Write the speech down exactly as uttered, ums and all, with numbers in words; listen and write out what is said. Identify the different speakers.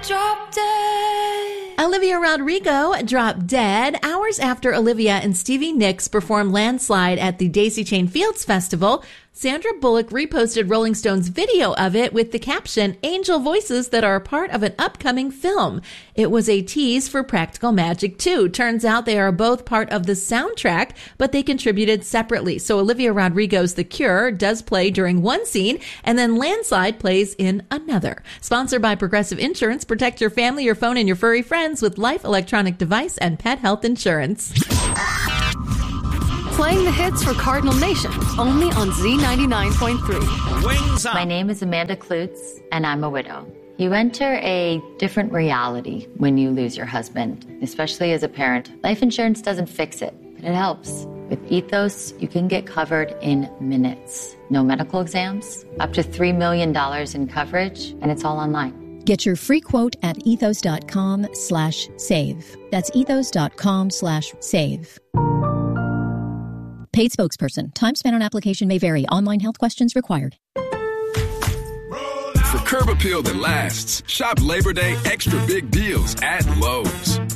Speaker 1: Drop Dead.
Speaker 2: Olivia Rodrigo dropped dead hours after Olivia and Stevie Nicks performed Landslide at the Daisy Chain Fields Festival. Sandra Bullock reposted Rolling Stone's video of it with the caption, "Angel voices that are a part of an upcoming film." It was a tease for Practical Magic two. Turns out they are both part of the soundtrack, but they contributed separately. So Olivia Rodrigo's The Cure does play during one scene, and then Landslide plays in another. Sponsored by Progressive Insurance. Protect your family, your phone, and your furry friends with Life Electronic Device and Pet Health Insurance.
Speaker 3: Playing the hits for Cardinal Nation, only on Z ninety-nine point three.
Speaker 4: Wings up.
Speaker 5: My name is Amanda Klutz, and I'm a widow. You enter a different reality when you lose your husband, especially as a parent. Life insurance doesn't fix it, but it helps. With Ethos, you can get covered in minutes. No medical exams, up to three million dollars in coverage, and it's all online.
Speaker 6: Get your free quote at ethos.com slash save. That's ethos.com slash save. Paid spokesperson. Time spent on application may vary. Online health questions required.
Speaker 7: For curb appeal that lasts, shop Labor Day extra big deals at Lowe's.